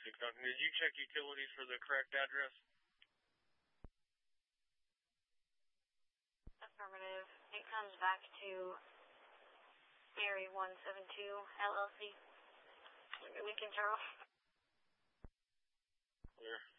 Did you check utilities for the correct address? Affirmative. It comes back to Mary 172 LLC. Lincoln Charles. Clear.